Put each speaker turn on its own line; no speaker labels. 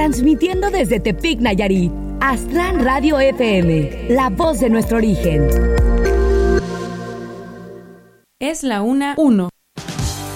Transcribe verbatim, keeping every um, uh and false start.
transmitiendo desde Tepic, Nayarit. Astran Radio F M, la voz de nuestro origen.
Es la una uno.